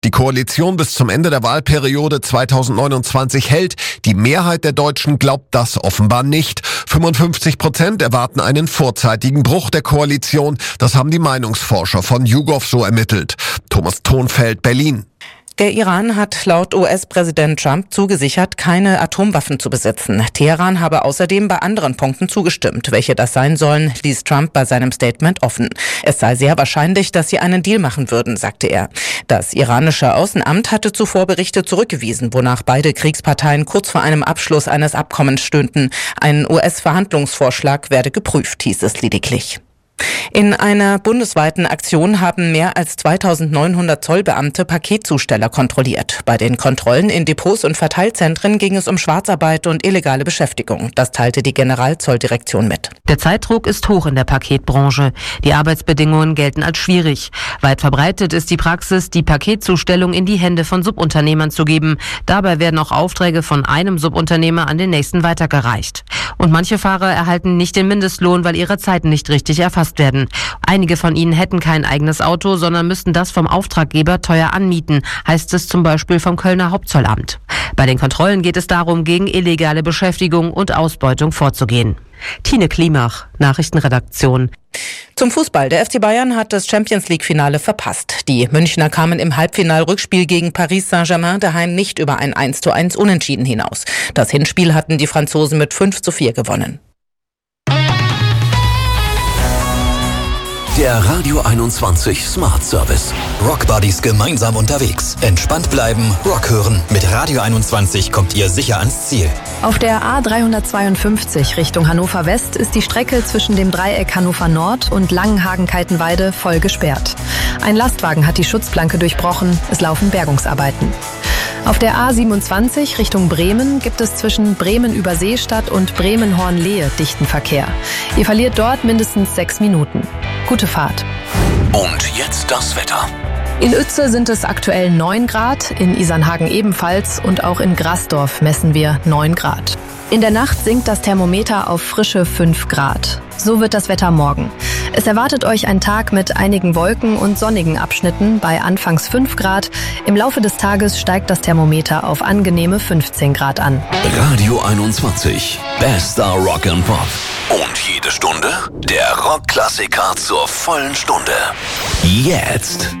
Die Koalition bis zum Ende der Wahlperiode 2029 hält. Die Mehrheit der Deutschen glaubt das offenbar nicht. 55% erwarten einen vorzeitigen Bruch der Koalition. Das haben die Meinungsforscher von YouGov so ermittelt. Thomas Thonfeld, Berlin. Der Iran hat laut US-Präsident Trump zugesichert, keine Atomwaffen zu besitzen. Teheran habe außerdem bei anderen Punkten zugestimmt. Welche das sein sollen, ließ Trump bei seinem Statement offen. Es sei sehr wahrscheinlich, dass sie einen Deal machen würden, sagte er. Das iranische Außenamt hatte zuvor Berichte zurückgewiesen, wonach beide Kriegsparteien kurz vor einem Abschluss eines Abkommens stünden. Ein US-Verhandlungsvorschlag werde geprüft, hieß es lediglich. In einer bundesweiten Aktion haben mehr als 2900 Zollbeamte Paketzusteller kontrolliert. Bei den Kontrollen in Depots und Verteilzentren ging es um Schwarzarbeit und illegale Beschäftigung. Das teilte die Generalzolldirektion mit. Der Zeitdruck ist hoch in der Paketbranche. Die Arbeitsbedingungen gelten als schwierig. Weit verbreitet ist die Praxis, die Paketzustellung in die Hände von Subunternehmern zu geben. Dabei werden auch Aufträge von einem Subunternehmer an den nächsten weitergereicht. Und manche Fahrer erhalten nicht den Mindestlohn, weil ihre Zeiten nicht richtig erfasst werden. Einige von ihnen hätten kein eigenes Auto, sondern müssten das vom Auftraggeber teuer anmieten, heißt es zum Beispiel vom Kölner Hauptzollamt. Bei den Kontrollen geht es darum, gegen illegale Beschäftigung und Ausbeutung vorzugehen. Tine Klimach, Nachrichtenredaktion. Zum Fußball. Der FC Bayern hat das Champions-League-Finale verpasst. Die Münchner kamen im Halbfinal-Rückspiel gegen Paris Saint-Germain daheim nicht über ein 1:1 Unentschieden hinaus. Das Hinspiel hatten die Franzosen mit 5:4 gewonnen. Der Radio 21 Smart Service. Rock Buddies gemeinsam unterwegs. Entspannt bleiben, Rock hören. Mit Radio 21 kommt ihr sicher ans Ziel. Auf der A352 Richtung Hannover West ist die Strecke zwischen dem Dreieck Hannover Nord und Langenhagen-Kaltenweide voll gesperrt. Ein Lastwagen hat die Schutzplanke durchbrochen. Es laufen Bergungsarbeiten. Auf der A27 Richtung Bremen gibt es zwischen Bremen-Überseestadt und Bremen-Hornlehe dichten Verkehr. Ihr verliert dort mindestens 6 Minuten. Gute Fahrt. Und jetzt das Wetter. In Uetze sind es aktuell 9 Grad, in Isernhagen ebenfalls und auch in Grasdorf messen wir 9 Grad. In der Nacht sinkt das Thermometer auf frische 5 Grad. So wird das Wetter morgen. Es erwartet euch ein Tag mit einigen Wolken und sonnigen Abschnitten bei anfangs 5 Grad. Im Laufe des Tages steigt das Thermometer auf angenehme 15 Grad an. Radio 21, bester Rock and Pop. Und jede Stunde der Rockklassiker zur vollen Stunde. Jetzt.